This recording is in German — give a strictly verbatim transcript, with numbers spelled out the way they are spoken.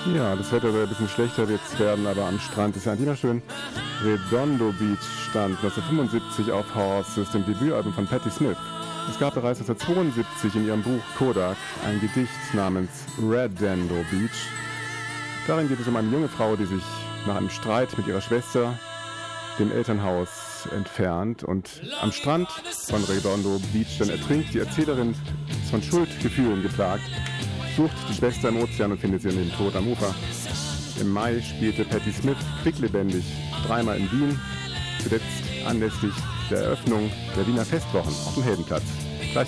Ja, das Wetter soll ein bisschen schlechter jetzt werden, aber am Strand ist ja eigentlich immer schön. Redondo Beach stand neunzehnhundertfünfundsiebzig auf Horses, dem Debütalbum von Patti Smith. Es gab bereits neunzehnhundertzweiundsiebzig in ihrem Buch Kodak ein Gedicht namens Redondo Beach. Darin geht es um eine junge Frau, die sich nach einem Streit mit ihrer Schwester dem Elternhaus entfernt und am Strand von Redondo Beach dann ertrinkt. Die Erzählerin ist von Schuldgefühlen geplagt, sucht die Schwester im Ozean und findet sie in den Tod am Ufer. Im Mai spielte Patti Smith quicklebendig dreimal in Wien, zuletzt anlässlich der Eröffnung der Wiener Festwochen auf dem Heldenplatz.